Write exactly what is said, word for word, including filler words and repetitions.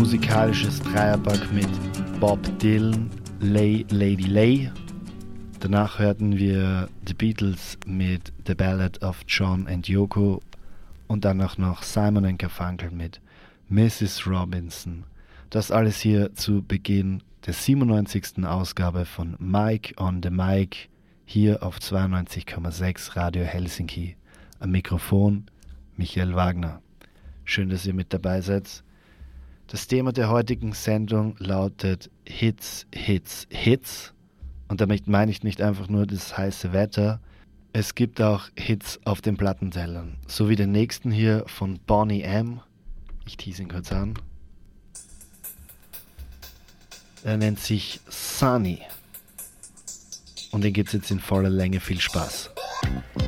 musikalisches Dreierpack mit Bob Dylan, Lay Lady Lay. Danach hörten wir The Beatles mit The Ballad of John and Yoko und dann auch noch Simon and Garfunkel mit Missus Robinson. Das alles hier zu Beginn der siebenundneunzigsten Ausgabe von Mike on the Mic hier auf zweiundneunzig Komma sechs Radio Helsinki. Am Mikrofon Michael Wagner. Schön, dass ihr mit dabei seid. Das Thema der heutigen Sendung lautet Hits, Hits, Hits. Und damit meine ich nicht einfach nur das heiße Wetter. Es gibt auch Hits auf den Plattentellern. So wie den nächsten hier von Boney M. Ich tease ihn kurz an. Er nennt sich Sunny. Und den gibt es jetzt in voller Länge. Viel Spaß.